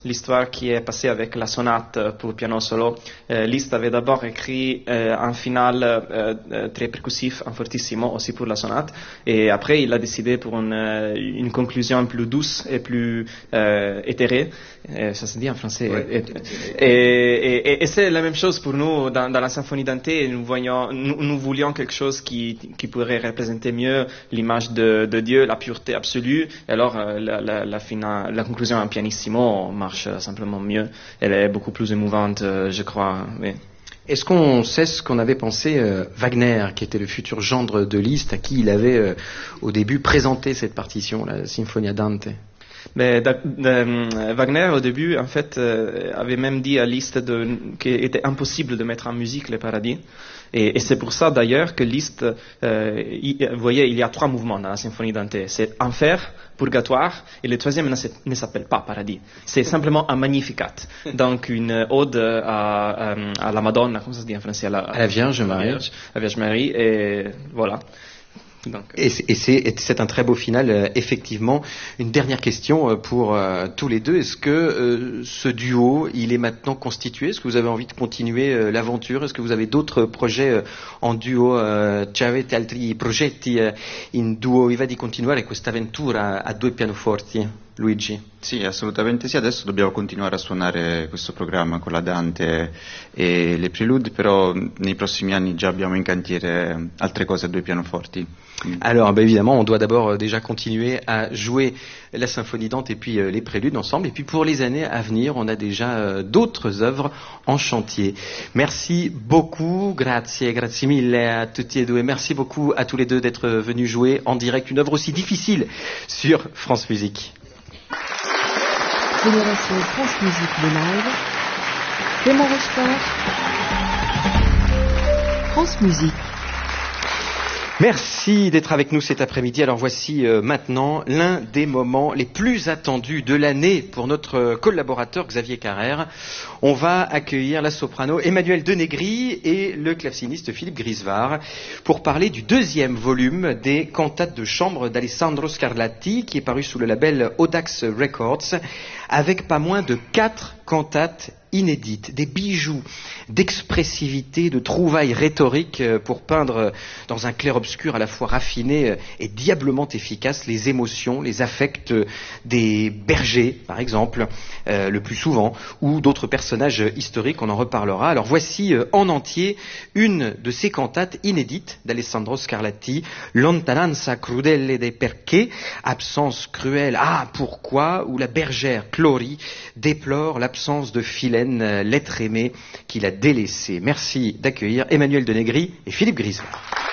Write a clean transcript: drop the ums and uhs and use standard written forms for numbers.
L'histoire qui est passée avec la sonate pour piano solo, Liszt avait d'abord écrit un final très percussif, un fortissimo aussi pour la sonate, et après il a décidé pour une conclusion plus douce et plus éthérée, ça se dit en français, ouais, et c'est la même chose pour nous dans la symphonie Dante. Nous voulions quelque chose qui pourrait représenter mieux l'image de Dieu, la pureté absolue, et alors la conclusion en pianissimo marche simplement mieux. Elle est beaucoup plus émouvante, je crois. Oui. Est-ce qu'on sait ce qu'en avait pensé Wagner, qui était le futur gendre de Liszt, à qui il avait au début présenté cette partition, la Sinfonia Dante? Mais Wagner, au début, en fait, avait même dit à Liszt qu'il était impossible de mettre en musique le paradis. Et c'est pour ça, d'ailleurs, que Liszt, vous voyez, il y a 3 mouvements dans la symphonie Dante. C'est Enfer, Purgatoire, et le troisième ne s'appelle pas Paradis. C'est simplement un Magnificat. Donc, une ode à la Madonna, comment ça se dit en français? À la Vierge Marie. À la Vierge Marie, et voilà. Donc, et c'est un très beau final, effectivement. Une dernière question pour tous les deux. Est-ce que ce duo, il est maintenant constitué? Est-ce que vous avez envie de continuer l'aventure? Est-ce que vous avez d'autres projets en duo? Ci avete altri progetti in duo? Vi va di continuare questa avventura a 2 pianoforti, Luigi? Sì, assolutamente sì. Adesso dobbiamo continuare a suonare questo programma con la Dante e le Préludes, però nei prossimi anni già abbiamo in cantiere altre cose a 2 pianoforti. Alors, évidemment, on doit d'abord déjà continuer à jouer la symphonie Dante et puis les préludes ensemble. Et puis pour les années à venir, on a déjà d'autres œuvres en chantier. Merci beaucoup, grazie mille a tutti e due. Merci beaucoup à tous les deux d'être venus jouer en direct une œuvre aussi difficile sur France Musique. Génération France Musique de live. Clément Rochefort. France Musique. Merci d'être avec nous cet après-midi. Alors voici maintenant l'un des moments les plus attendus de l'année pour notre collaborateur Xavier Carrère. On va accueillir la soprano Emmanuelle Denegri et le claveciniste Philippe Grisevard pour parler du 2e volume des cantates de chambre d'Alessandro Scarlatti, qui est paru sous le label Audax Records, avec pas moins de 4 cantates inédites, des bijoux d'expressivité, de trouvailles rhétoriques pour peindre dans un clair-obscur à la fois raffiné et diablement efficace les émotions, les affects des bergers, par exemple, le plus souvent, ou d'autres personnages historiques, on en reparlera. Alors voici en entier une de ces cantates inédites d'Alessandro Scarlatti, Lontananza crudele dei perché, absence cruelle, ah pourquoi, où la bergère Clory déplore l'absence de Philène, l'être aimé qu'il a délaissé. Merci d'accueillir Emmanuelle Denegri et Philippe Grisevard.